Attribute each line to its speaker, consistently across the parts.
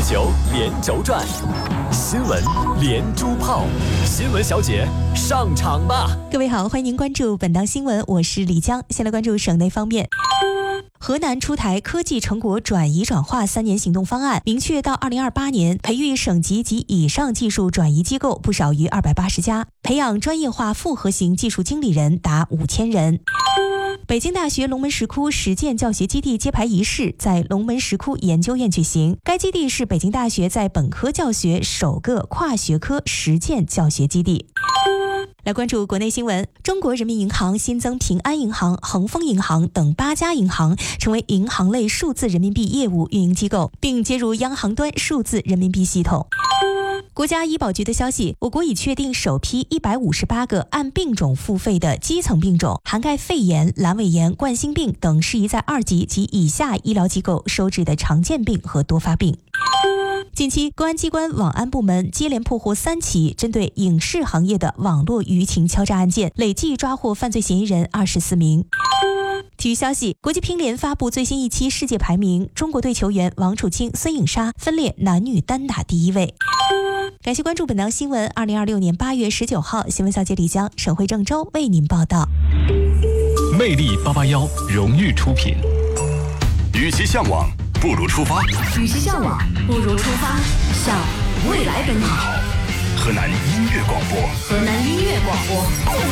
Speaker 1: 球连轴转，新闻连珠炮，新闻小姐上场吧！
Speaker 2: 各位好，欢迎您关注本档新闻，我是李江。先来关注省内方面。河南出台科技成果转移转化3年行动方案，明确到2028年培育省级及以上技术转移机构不少于280家，培养专业化复合型技术经理人达5000人。北京大学龙门石窟实践教学基地揭牌仪式在龙门石窟研究院举行，该基地是北京大学在本科教学首个跨学科实践教学基地。来关注国内新闻，中国人民银行新增平安银行、恒丰银行等8家银行成为银行类数字人民币业务运营机构，并接入央行端数字人民币系统。国家医保局的消息，我国已确定首批158个按病种付费的基层病种，涵盖肺炎、阑尾炎、冠心病等适宜在2级及以下医疗机构收治的常见病和多发病。近期，公安机关网安部门接连破获3起针对影视行业的网络舆情敲诈案件，累计抓获犯罪嫌疑人24名。体育消息，国际乒联发布最新一期世界排名，中国队球员王楚钦、孙颖莎分列男女单打第1位。感谢关注本档新闻，2026年8月19号，新闻小姐李江、沈慧郑州为您报道。
Speaker 1: 魅力881荣誉出品。与其向往，不如出发。
Speaker 3: 与其向往，不如出发，向未来奔跑。
Speaker 1: 河南音乐广播。
Speaker 3: 河南音乐广播。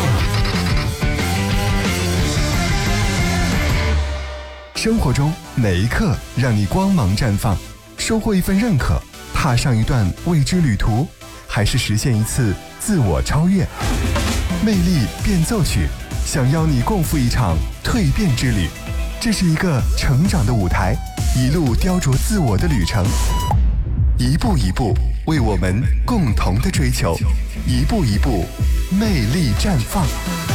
Speaker 4: 生活中哪一刻让你光芒绽放？收获一份认可，踏上一段未知旅途，还是实现一次自我超越？魅力变奏曲，想邀你共赴一场蜕变之旅。这是一个成长的舞台，一路雕琢自我的旅程，一步一步为我们共同的追求，一步一步魅力绽放。